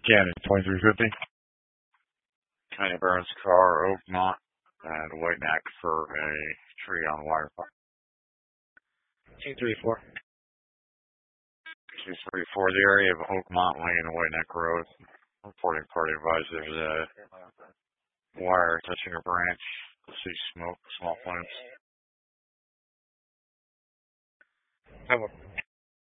Cannon, 2350. Kenny Burns car, Oakmont, and White Neck for a tree on wire. 234. 234, the area of Oakmont Lane and White Neck Road. Reporting party advised there's a wire touching a branch. See smoke, small flames. Have a